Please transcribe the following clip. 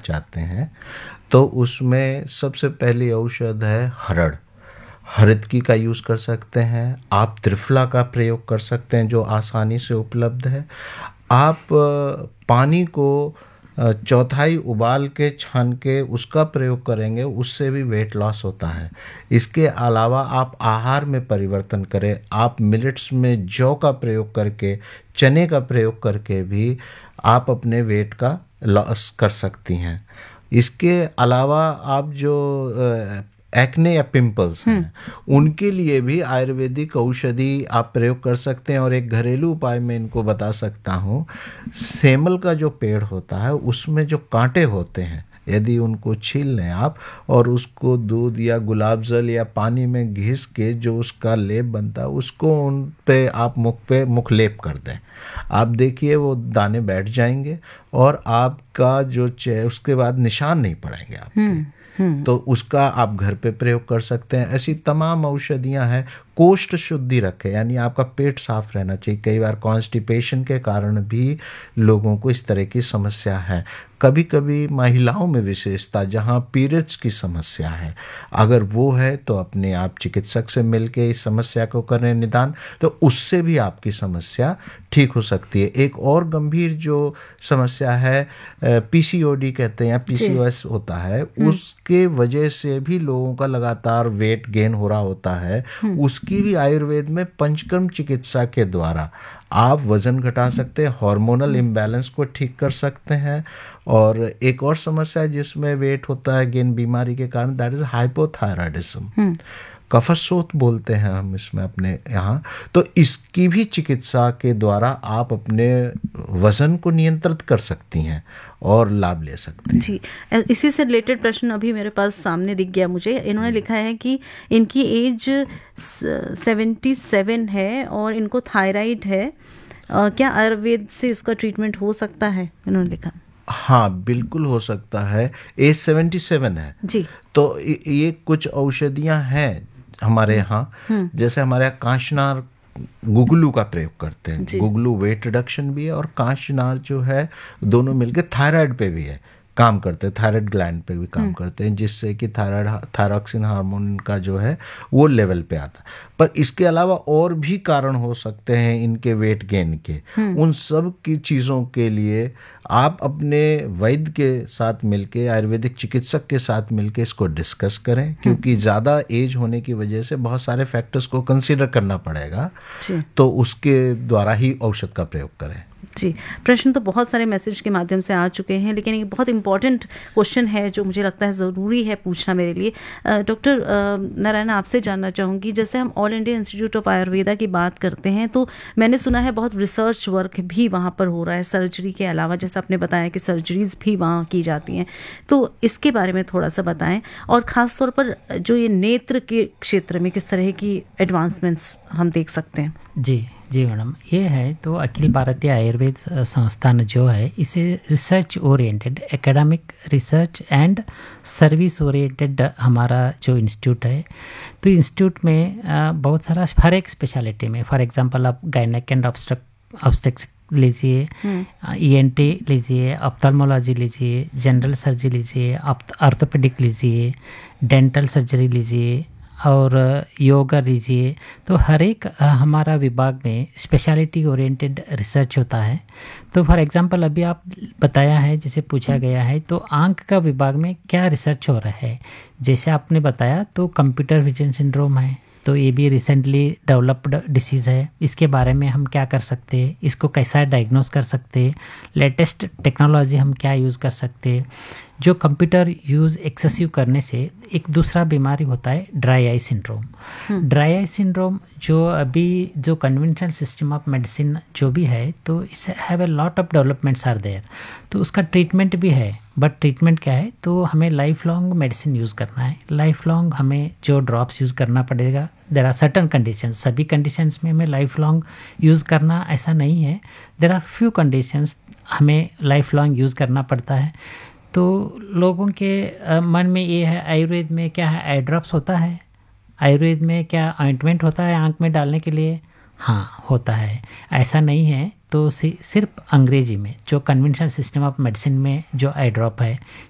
चाहते हैं तो उसमें सबसे पहली औषध है हरड़। हरितकी का यूज़ कर सकते हैं आप, त्रिफला का प्रयोग कर सकते हैं जो आसानी से उपलब्ध है। आप पानी को चौथाई उबाल के छान के उसका प्रयोग करेंगे, उससे भी वेट लॉस होता है। इसके अलावा आप आहार में परिवर्तन करें, आप मिलेट्स में जौ का प्रयोग करके, चने का प्रयोग करके भी आप अपने वेट का लॉस कर सकती हैं। इसके अलावा आप जो एक्ने या पिंपल्स हैं उनके लिए भी आयुर्वेदिक औषधि आप प्रयोग कर सकते हैं। और एक घरेलू उपाय मैं इनको बता सकता हूँ, सेमल का जो पेड़ होता है उसमें जो कांटे होते हैं, यदि उनको छील लें आप और उसको दूध या गुलाब जल या पानी में घिस के जो उसका लेप बनता है उसको उन पे आप मुख पे मुख लेप कर दें, आप देखिए वो दाने बैठ जाएंगे और आपका जो उसके बाद निशान नहीं पड़ेंगे आपके। तो उसका आप घर पे प्रयोग कर सकते हैं। ऐसी तमाम औषधियां हैं। कोष्ठ शुद्धि रखें, यानी आपका पेट साफ रहना चाहिए। कई बार कॉन्स्टिपेशन के कारण भी लोगों को इस तरह की समस्या है। कभी कभी महिलाओं में विशेषता जहां पीरियड्स की समस्या है, अगर वो है तो अपने आप चिकित्सक से मिलके इस समस्या को करें निदान, तो उससे भी आपकी समस्या ठीक हो सकती है। एक और गंभीर जो समस्या है पीसीओडी कहते हैं या पीसीओएस होता है, उसके वजह से भी लोगों का लगातार वेट गेन हो रहा होता है। उसकी भी आयुर्वेद में पंचकर्म चिकित्सा के द्वारा आप वजन घटा सकते हैं, हार्मोनल इम्बैलेंस को ठीक कर सकते हैं। और एक और समस्या जिसमें वेट होता है गेन बीमारी के कारण, दैट इज हाइपोथायराइडिज्म, कफशोथ बोलते हैं हम इसमें अपने यहाँ। तो इसकी भी चिकित्सा के द्वारा आप अपने वजन को नियंत्रित कर सकती हैं और लाभ ले सकते हैं। जी, इसी से रिलेटेड प्रश्न अभी मेरे पास सामने दिख गया मुझे। इन्होंने लिखा है कि इनकी एज 77 है और इनको थायराइड है, क्या आयुर्वेद से इसका ट्रीटमेंट हो सकता है? इन्होंने लिखा। हाँ, बिल्कुल हो सकता है। एज 77 है जी, तो ये कुछ औषधियाँ हैं हमारे यहाँ, जैसे हमारे यहाँ कांचनार गुगलू का प्रयोग करते हैं। गुगलू वेट रिडक्शन भी है और कांचनार जो है दोनों मिलकर थायराइड पे भी है काम करते हैं, थायराइड ग्लैंड पे भी काम करते हैं, जिससे कि थायरॉक्सिन हार्मोन का जो है वो लेवल पे आता है। पर इसके अलावा और भी कारण हो सकते हैं इनके वेट गेन के। उन सब की चीज़ों के लिए आप अपने वैद्य के साथ मिलके, आयुर्वेदिक चिकित्सक के साथ मिलके इसको डिस्कस करें, क्योंकि ज़्यादा एज होने की वजह से बहुत सारे फैक्टर्स को कंसीडर करना पड़ेगा, तो उसके द्वारा ही औषध का प्रयोग करें। जी, प्रश्न तो बहुत सारे मैसेज के माध्यम से आ चुके हैं, लेकिन एक बहुत इंपॉर्टेंट क्वेश्चन है जो मुझे लगता है ज़रूरी है पूछना मेरे लिए। डॉक्टर नारायण, आपसे जानना चाहूँगी, जैसे हम all India institute of Ayurveda की बात करते हैं तो मैंने सुना है बहुत रिसर्च वर्क भी वहाँ पर हो रहा है सर्जरी के अलावा, जैसा आपने बताया कि सर्जरीज भी वहाँ की जाती हैं, तो इसके बारे में थोड़ा सा बताएं। और ख़ास तौर पर जो ये नेत्र के क्षेत्र में किस तरह की एडवांसमेंट्स हम देख सकते हैं? जी मैडम, ये है तो अखिल भारतीय आयुर्वेद संस्थान जो है इसे research oriented, academic research and service oriented हमारा जो इंस्टीट्यूट है। तो इंस्टीट्यूट में बहुत सारा हर एक स्पेशलिटी में, फॉर एग्जांपल आप गायनेक एंड ऑब्स्टेट्रिक्स लीजिए, ईएनटी लीजिए, ऑप्थेल्मोलॉजी लीजिए, जनरल सर्जरी लीजिए, ऑर्थोपेडिक लीजिए, डेंटल सर्जरी लीजिए और योगा लीजिए। तो हर एक हमारा विभाग में स्पेशलिटी ओरिएंटेड रिसर्च होता है। तो फॉर एग्जांपल अभी आप बताया है, जैसे पूछा गया है, तो आंख का विभाग में क्या रिसर्च हो रहा है, जैसे आपने बताया तो कंप्यूटर विजन सिंड्रोम है, तो ये भी रिसेंटली डेवलप्ड डिसीज़ है। इसके बारे में हम क्या कर सकते हैं, इसको कैसा डायग्नोस कर सकते हैं, लेटेस्ट टेक्नोलॉजी हम क्या यूज़ कर सकते हैं। जो कंप्यूटर यूज़ एक्सेसिव करने से एक दूसरा बीमारी होता है dry eye syndrome. Dry eye syndrome जो अभी जो कन्वेंशनल सिस्टम ऑफ मेडिसिन जो भी है, तो it's have a lot of developments are there, तो उसका ट्रीटमेंट भी है। बट ट्रीटमेंट क्या है, तो हमें लाइफ लॉन्ग मेडिसिन यूज़ करना है, लाइफ लॉन्ग हमें जो ड्रॉप्स यूज़ करना पड़ेगा। देर आर सर्टन कंडीशंस, सभी कंडीशंस में हमें लाइफ लॉन्ग यूज़ करना ऐसा नहीं है। देर आर फ्यू कंडीशंस हमें लाइफ लॉन्ग यूज़ करना पड़ता है। तो लोगों के मन में ये है, आयुर्वेद में क्या है, आई ड्रॉप्स होता है, आयुर्वेद में क्या ऑइंटमेंट होता है आँख में डालने के लिए? हाँ, होता है, ऐसा नहीं है। तो सिर्फ अंग्रेजी में जो कन्वेंशनल सिस्टम ऑफ मेडिसिन में जो आई ड्रॉप है,